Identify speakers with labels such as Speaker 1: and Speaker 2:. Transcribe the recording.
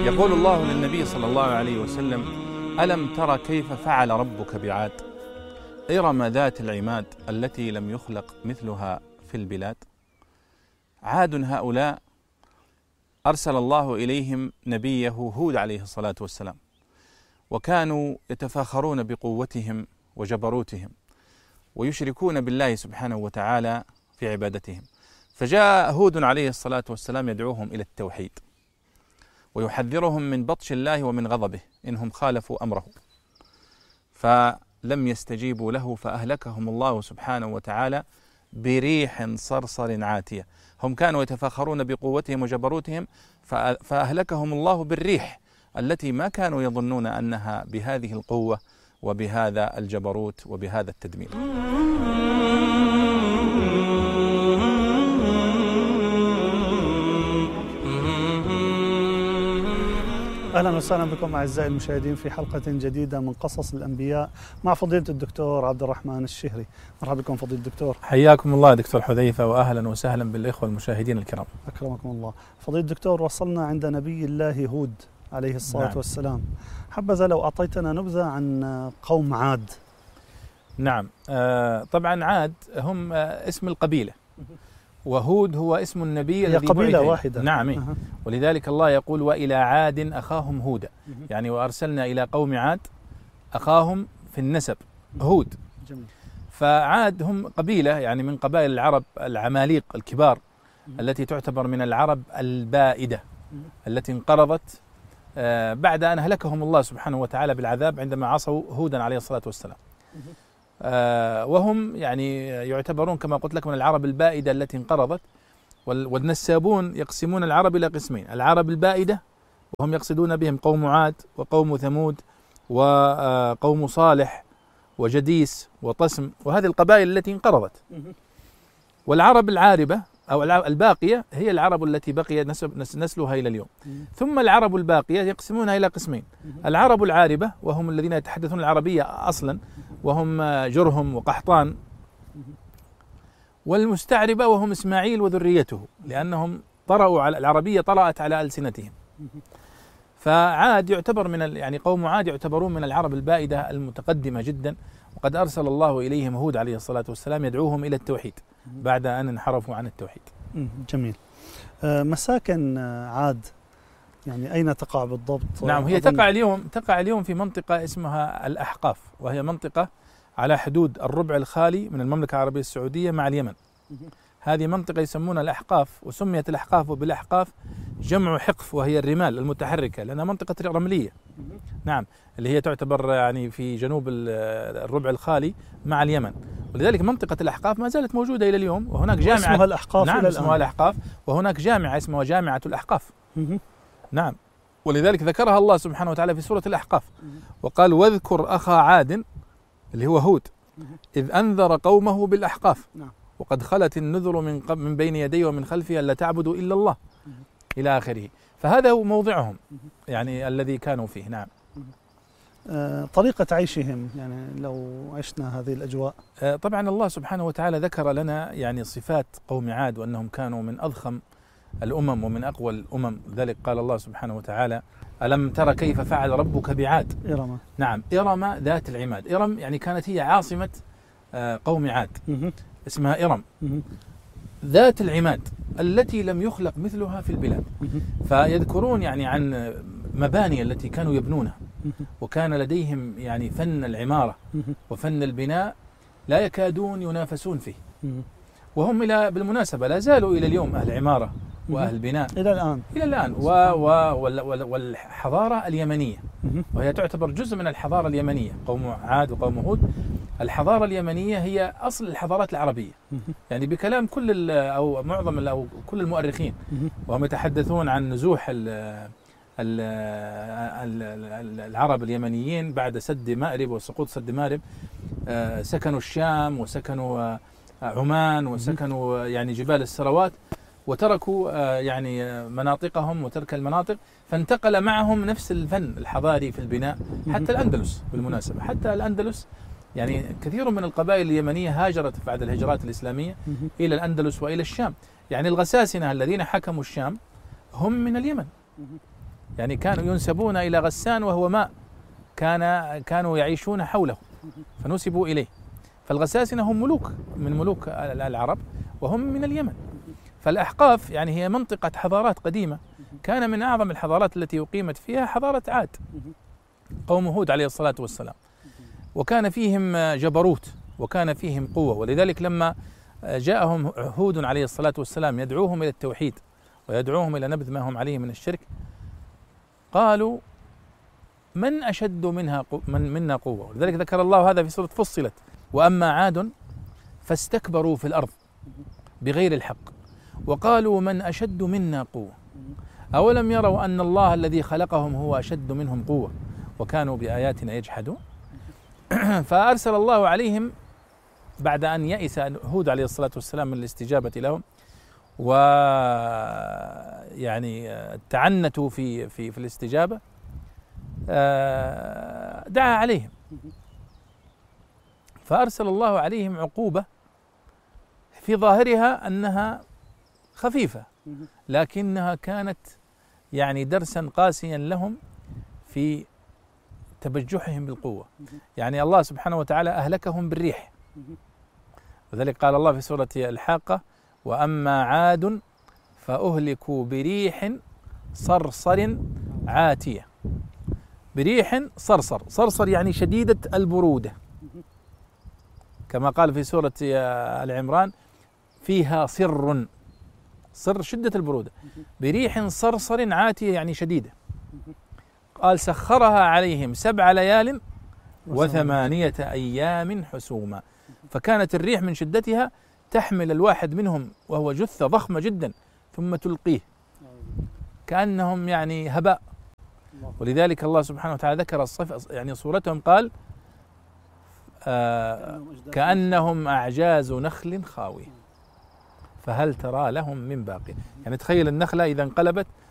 Speaker 1: يقول الله للنبي صلى الله عليه وسلم: ألم تر كيف فعل ربك بعاد إرم ذات العماد التي لم يخلق مثلها في البلاد. عاد هؤلاء أرسل الله إليهم نبيه هود عليه الصلاة والسلام، وكانوا يتفاخرون بقوتهم وجبروتهم ويشركون بالله سبحانه وتعالى في عبادتهم. فجاء هود عليه الصلاة والسلام يدعوهم إلى التوحيد ويحذرهم من بطش الله ومن غضبه إنهم خالفوا أمره، فلم يستجيبوا له فأهلكهم الله سبحانه وتعالى بريح صرصر عاتية. هم كانوا يتفاخرون بقوتهم وجبروتهم، فأهلكهم الله بالريح التي ما كانوا يظنون أنها بهذه القوة وبهذا الجبروت وبهذا التدمير.
Speaker 2: أهلا وسهلا بكم أعزائي المشاهدين في حلقة جديدة من قصص الأنبياء مع فضيلة الدكتور عبد الرحمن الشهري. مرحبا بكم فضيلة الدكتور.
Speaker 1: حياكم الله دكتور حذيفة، وأهلا وسهلا بالإخوة المشاهدين الكرام.
Speaker 2: أكرمكم الله. فضيلة الدكتور، وصلنا عند نبي الله هود عليه الصلاة والسلام. حبذا لو أعطيتنا نبذة عن قوم عاد.
Speaker 1: نعم، طبعا عاد هم اسم القبيلة، وهود هو اسم النبي الذي
Speaker 2: قبيلة واحدة.
Speaker 1: نعم. ولذلك الله يقول: وإلى عاد أخاهم هودا، يعني وأرسلنا إلى قوم عاد أخاهم في النسب هود.
Speaker 2: جميل.
Speaker 1: فعاد هم قبيلة يعني من قبائل العرب العماليق الكبار التي تعتبر من العرب البائدة التي انقرضت بعد أن أهلكهم الله سبحانه وتعالى بالعذاب عندما عصوا هودا عليه الصلاة والسلام. وهم يعني يعتبرون كما قلت لك من العرب البائدة التي انقرضت. والنسابون يقسمون العرب إلى قسمين: العرب البائدة وهم يقصدون بهم قوم عاد وقوم ثمود وقوم صالح وجديس وطسم، وهذه القبائل التي انقرضت. والعرب العاربة أو الباقية هي العرب التي بقي نسلها إلى اليوم. ثم العرب الباقية يقسمونها إلى قسمين: العرب العاربة وهم الذين يتحدثون العربية أصلا وهم جرهم وقحطان، والمستعربة وهم إسماعيل وذريته لأنهم طرأوا على العربية، طرأت على ألسنتهم. فعاد يعتبر من يعني قوم عاد يعتبرون من العرب البائدة المتقدمة جدا، وقد أرسل الله إليهم هود عليه الصلاة والسلام يدعوهم إلى التوحيد بعد أن انحرفوا عن التوحيد.
Speaker 2: جميل. مساكن عاد يعني أين تقع بالضبط؟
Speaker 1: نعم، هي تقع اليوم في منطقة اسمها الأحقاف، وهي منطقة على حدود الربع الخالي من المملكة العربية السعودية مع اليمن. هذه منطقة يسمونها الأحقاف، وسميت الأحقاف بالأحقاف جمع حقف، وهي الرمال المتحركة لأنها منطقة رملية. نعم، اللي هي تعتبر يعني في جنوب الربع الخالي مع اليمن، ولذلك منطقة الأحقاف ما زالت موجودة إلى اليوم. وهناك جامعة
Speaker 2: اسمها الأحقاف.
Speaker 1: نعم، اسمها الأحقاف، وهناك جامعة اسمها جامعة الأحقاف. نعم، ولذلك ذكرها الله سبحانه وتعالى في سورة الأحقاف وقال: واذكر أخا عاد اللي هو هود إذ أنذر قومه بالأحقاف وقد خلت النذر من بين يديه ومن خلفه ألا تعبدوا إلا الله إلى آخره. فهذا هو موضعهم يعني الذي كانوا فيه. نعم.
Speaker 2: طريقة عيشهم يعني لو عشنا هذه الأجواء.
Speaker 1: طبعا الله سبحانه وتعالى ذكر لنا يعني صفات قوم عاد وأنهم كانوا من أضخم الأمم ومن أقوى الأمم. ذلك قال الله سبحانه وتعالى: ألم تر كيف فعل ربك بعاد
Speaker 2: إرم.
Speaker 1: نعم، إرم ذات العماد. إرم يعني كانت هي عاصمة قوم عاد، اسمها إرم ذات العماد التي لم يخلق مثلها في البلاد. فيذكرون يعني عن مباني التي كانوا يبنونها، وكان لديهم يعني فن العمارة وفن البناء لا يكادون ينافسون فيه. وهم بالمناسبة لا زالوا إلى اليوم أهل عمارة وأهل بناء إلى الآن والحضارة اليمنية، وهي تعتبر جزء من الحضارة اليمنية. قوم عاد وقوم هود، الحضارة اليمنية هي أصل الحضارات العربية، يعني بكلام كل أو معظم أو كل المؤرخين، وهم يتحدثون عن نزوح العرب اليمنيين بعد سد مأرب وسقوط سد مأرب. سكنوا الشام وسكنوا عمان وسكنوا يعني جبال السروات، وتركوا يعني مناطقهم وترك المناطق، فانتقل معهم نفس الفن الحضاري في البناء. حتى الأندلس بالمناسبة، حتى الأندلس يعني كثير من القبائل اليمنية هاجرت بعد الهجرات الإسلامية إلى الأندلس وإلى الشام. يعني الغساسنة الذين حكموا الشام هم من اليمن، يعني كانوا ينسبون إلى غسان وهو ماء كانوا يعيشون حوله فنسبوا إليه. فالغساسنة هم ملوك من ملوك العرب وهم من اليمن. فالأحقاف يعني هي منطقة حضارات قديمة، كان من أعظم الحضارات التي أقيمت فيها حضارة عاد قوم هود عليه الصلاة والسلام، وكان فيهم جبروت وكان فيهم قوة. ولذلك لما جاءهم هود عليه الصلاة والسلام يدعوهم إلى التوحيد ويدعوهم إلى نبذ ما هم عليه من الشرك، قالوا من أشد منا قوة. ولذلك ذكر الله هذا في سورة فصلت: وأما عاد فاستكبروا في الأرض بغير الحق وقالوا من أشد منا قوة أولم يروا أن الله الذي خلقهم هو أشد منهم قوة وكانوا بآياتنا يجحدون. فأرسل الله عليهم بعد أن يئس هود عليه الصلاة والسلام من الاستجابة لهم ويعني تعنتوا في الاستجابة، دعا عليهم فأرسل الله عليهم عقوبة في ظاهرها أنها خفيفة، لكنها كانت يعني درسا قاسيا لهم في تبجحهم بالقوة. يعني الله سبحانه وتعالى أهلكهم بالريح، وذلك قال الله في سورة الحاقة: وأما عاد فأهلكوا بريح صرصر عاتية. بريح صرصر يعني شديدة البرودة، كما قال في سورة العمران: فيها صر شدة البرودة. بريح صرصر عاتية يعني شديدة. قال: سخرها عليهم 7 ليال و8 أيام حسوما. فكانت الريح من شدتها تحمل الواحد منهم وهو جثة ضخمة جدا ثم تلقيه كأنهم يعني هباء. ولذلك الله سبحانه وتعالى ذكر يعني صورتهم، قال: كأنهم أعجاز نخل خاوية فهل ترى لهم من باقي. يعني تخيل النخلة إذا انقلبت